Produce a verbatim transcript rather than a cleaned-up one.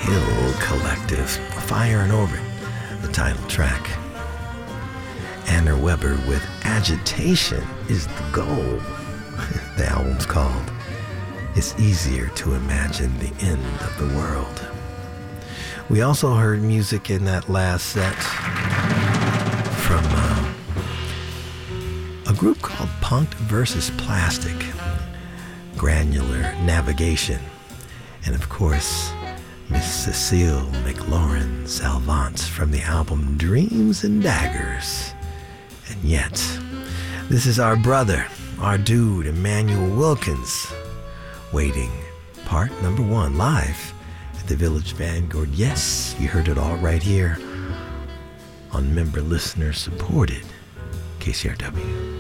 Hill Collective, Fire in Orbit, the title track. Anna Weber with Agitation is the Goal. The album's called It's Easier to Imagine the End of the World. We also heard music in that last set from uh, a group called Punked versus Plastic, Granular Navigation, and of course, Miss Cecile McLaurin Salvant from the album Dreams and Daggers. And yet, this is our brother, our dude, Emmanuel Wilkins, Waiting, part number one, live at the Village Vanguard. Yes, you heard it all right here on member listener supported K C R W.